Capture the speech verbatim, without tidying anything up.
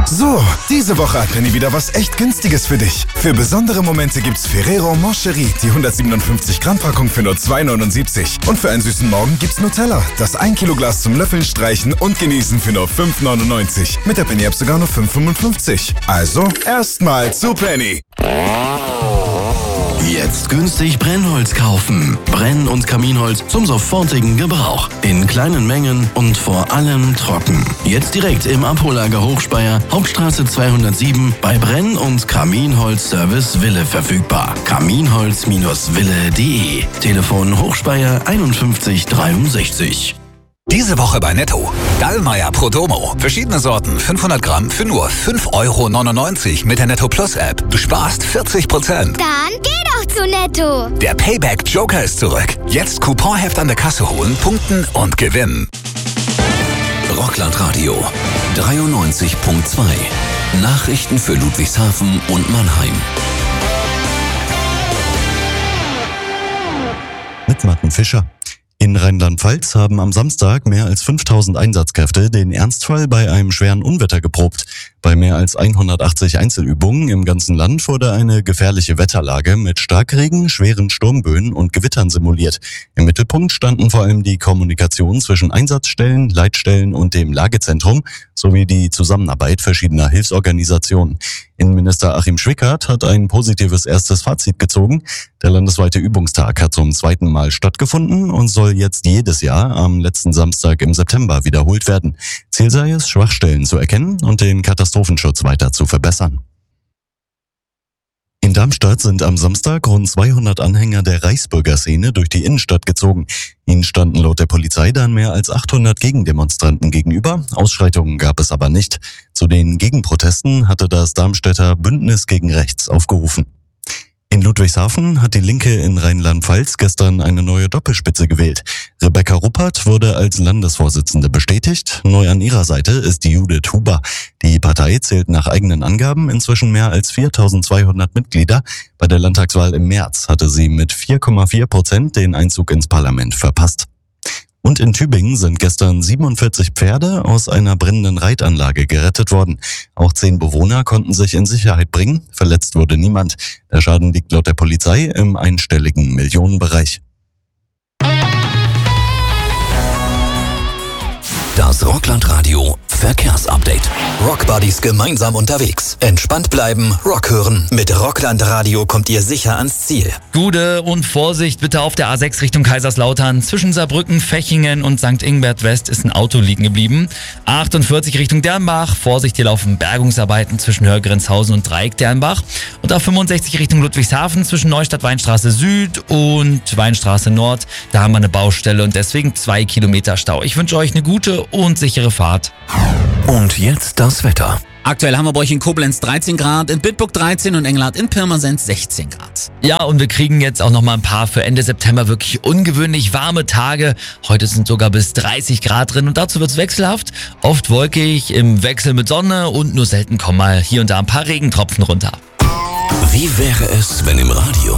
So, diese Woche hat Penny wieder was echt Günstiges für dich. Für besondere Momente gibt's Ferrero Moncherie, die hundertsiebenundfünfzig Gramm Packung für nur zwei neunundsiebzig. Und für einen süßen Morgen gibt's Nutella, das ein Kilo Glas zum Löffeln, Streichen und Genießen für nur fünf neunundneunzig. Mit der Penny App sogar nur fünf fünfundfünfzig. Also, erstmal zu Penny. Jetzt günstig Brennholz kaufen. Brenn- und Kaminholz zum sofortigen Gebrauch. In kleinen Mengen und vor allem trocken. Jetzt direkt im Abhollager Hochspeyer, Hauptstraße zweihundertsieben bei Brenn- und Kaminholz-Service Wille verfügbar. kaminholz wille punkt de. Telefon Hochspeyer einundfünfzig dreiundsechzig. Diese Woche bei Netto. Dallmayr Prodomo. Verschiedene Sorten, fünfhundert Gramm für nur fünf neunundneunzig mit der Netto Plus App. Du sparst vierzig Prozent. Dann geh doch zu Netto. Der Payback Joker ist zurück. Jetzt Couponheft an der Kasse holen, punkten und gewinnen. Rockland Radio dreiundneunzig Komma zwei. Nachrichten für Ludwigshafen und Mannheim. Mit Martin Fischer. In Rheinland-Pfalz haben am Samstag mehr als fünftausend Einsatzkräfte den Ernstfall bei einem schweren Unwetter geprobt. Bei mehr als hundertachtzig Einzelübungen im ganzen Land wurde eine gefährliche Wetterlage mit Starkregen, schweren Sturmböen und Gewittern simuliert. Im Mittelpunkt standen vor allem die Kommunikation zwischen Einsatzstellen, Leitstellen und dem Lagezentrum sowie die Zusammenarbeit verschiedener Hilfsorganisationen. Innenminister Achim Schwickert hat ein positives erstes Fazit gezogen. Der landesweite Übungstag hat zum zweiten Mal stattgefunden und soll jetzt jedes Jahr am letzten Samstag im September wiederholt werden. Ziel sei es, Schwachstellen zu erkennen und den Katastrophenschutz weiter zu verbessern. In Darmstadt sind am Samstag rund zweihundert Anhänger der Reichsbürgerszene durch die Innenstadt gezogen. Ihnen standen laut der Polizei dann mehr als achthundert Gegendemonstranten gegenüber. Ausschreitungen gab es aber nicht. Zu den Gegenprotesten hatte das Darmstädter Bündnis gegen Rechts aufgerufen. In Ludwigshafen hat die Linke in Rheinland-Pfalz gestern eine neue Doppelspitze gewählt. Rebecca Ruppert wurde als Landesvorsitzende bestätigt. Neu an ihrer Seite ist Judith Huber. Die Partei zählt nach eigenen Angaben inzwischen mehr als viertausendzweihundert Mitglieder. Bei der Landtagswahl im März hatte sie mit vier Komma vier Prozent den Einzug ins Parlament verpasst. Und in Tübingen sind gestern siebenundvierzig Pferde aus einer brennenden Reitanlage gerettet worden. Auch zehn Bewohner konnten sich in Sicherheit bringen. Verletzt wurde niemand. Der Schaden liegt laut der Polizei im einstelligen Millionenbereich. Das Rockland Radio Verkehrsupdate. Rockbuddies gemeinsam unterwegs. Entspannt bleiben, Rock hören. Mit Rockland Radio kommt ihr sicher ans Ziel. Gude und Vorsicht bitte auf der A sechs Richtung Kaiserslautern. Zwischen Saarbrücken, Fechingen und Sankt Ingbert West ist ein Auto liegen geblieben. A achtundvierzig Richtung Dernbach. Vorsicht, hier laufen Bergungsarbeiten zwischen Hörgrenzhausen und Dreieck Dernbach. Und A fünfundsechzig Richtung Ludwigshafen zwischen Neustadt Weinstraße Süd und Weinstraße Nord. Da haben wir eine Baustelle und deswegen zwei Kilometer Stau. Ich wünsche euch eine gute und sichere Fahrt. Und jetzt das Wetter. Aktuell haben wir bei euch in Koblenz dreizehn Grad, in Bitburg dreizehn und Engelhardt in Pirmasens sechzehn Grad. Ja, und wir kriegen jetzt auch noch mal ein paar für Ende September wirklich ungewöhnlich warme Tage. Heute sind sogar bis dreißig Grad drin und dazu wird's wechselhaft. Oft wolkig, im Wechsel mit Sonne und nur selten kommen mal hier und da ein paar Regentropfen runter. Wie wäre es, wenn im Radio